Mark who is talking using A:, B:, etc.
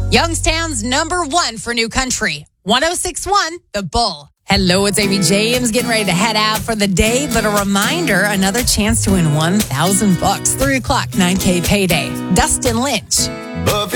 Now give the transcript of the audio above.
A: Youngstown's number one for new country. 106.1 The Bull. Hello, it's Amy James getting ready to head out for the day. But a reminder, another chance to win $1,000. 3 o'clock, 9K payday. Dustin Lynch.